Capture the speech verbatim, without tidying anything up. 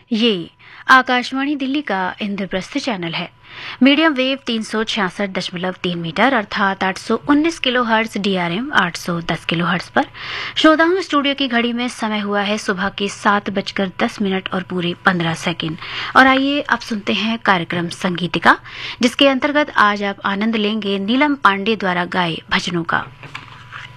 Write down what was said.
ये आकाशवाणी दिल्ली का इंद्रप्रस्थ चैनल है। मीडियम वेव तीन सौ छियासठ दशमलव तीन मीटर अर्थात आठ सौ उन्नीस किलो हर्ट्ज डीआरएम आठ सौ दस किलो हर्ट्ज पर श्रोताओं स्टूडियो की घड़ी में समय हुआ है सुबह के सात बजकर दस मिनट और पूरे पंद्रह सेकंड। और आइए आप सुनते हैं कार्यक्रम संगीतिका, जिसके अंतर्गत आज आप आनंद लेंगे नीलम पांडे द्वारा गाए भजनों का।